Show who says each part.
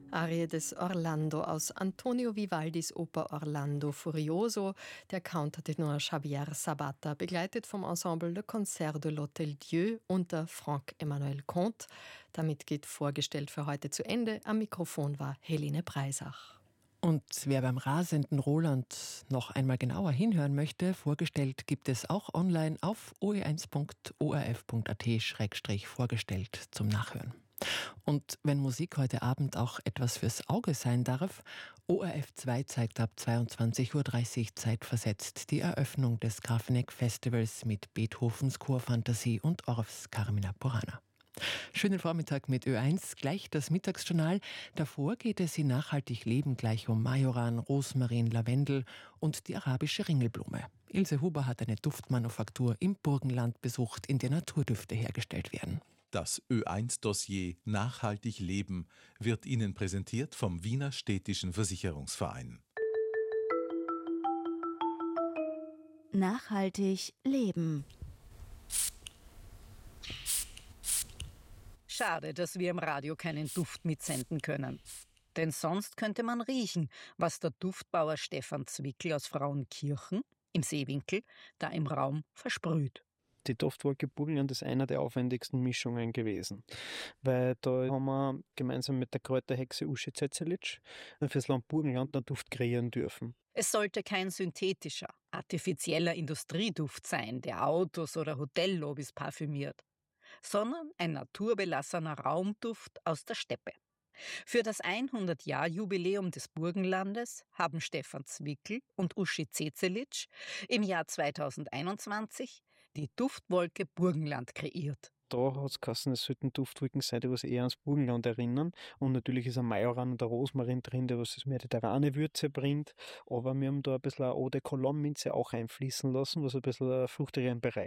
Speaker 1: Arie des Orlando aus Antonio Vivaldis Oper Orlando Furioso. Der Countertenor Xavier Sabata, begleitet vom Ensemble Le Concert de l'Hôtel Dieu unter Franck-Emmanuel Comte. Damit geht vorgestellt für heute zu Ende. Am Mikrofon war Helene Breisach.
Speaker 2: Und wer beim rasenden Roland noch einmal genauer hinhören möchte, vorgestellt gibt es auch online auf oe1.orf.at/vorgestellt zum Nachhören. Und wenn Musik heute Abend auch etwas fürs Auge sein darf, ORF 2 zeigt ab 22:30 Uhr zeitversetzt die Eröffnung des Grafeneck Festivals mit Beethovens Chorfantasie und Orffs Carmina Burana. Schönen Vormittag mit Ö1, gleich das Mittagsjournal. Davor geht es in Nachhaltig Leben gleich um Majoran, Rosmarin, Lavendel und die arabische Ringelblume. Ilse Huber hat eine Duftmanufaktur im Burgenland besucht, in der Naturdüfte hergestellt werden.
Speaker 3: Das Ö1-Dossier Nachhaltig Leben wird Ihnen präsentiert vom Wiener Städtischen Versicherungsverein.
Speaker 4: Nachhaltig leben.
Speaker 5: Schade, dass wir im Radio keinen Duft mitsenden können. Denn sonst könnte man riechen, was der Duftbauer Stefan Zwickel aus Frauenkirchen im Seewinkel da im Raum versprüht.
Speaker 6: Die Duftwolke Burgenland ist einer der aufwendigsten Mischungen gewesen, weil da haben wir gemeinsam mit der Kräuterhexe Uschi Zecelic fürs Land Burgenland einen Duft kreieren dürfen.
Speaker 5: Es sollte kein synthetischer, artifizieller Industrieduft sein, der Autos oder Hotellobbys parfümiert, sondern ein naturbelassener Raumduft aus der Steppe. Für das 100-Jahr-Jubiläum des Burgenlandes haben Stefan Zwickel und Uschi Zecelic im Jahr 2021 die Duftwolke Burgenland kreiert.
Speaker 6: Da hat es geheißen, es sollten Duftwolken sein, die was eher ans Burgenland erinnern. Und natürlich ist ein Majoran und ein Rosmarin drin, der was das mediterrane Würze bringt. Aber wir haben da ein bisschen eine Eau de Cologne Minze auch einfließen lassen, was ein bisschen einen fruchtigeren Bereich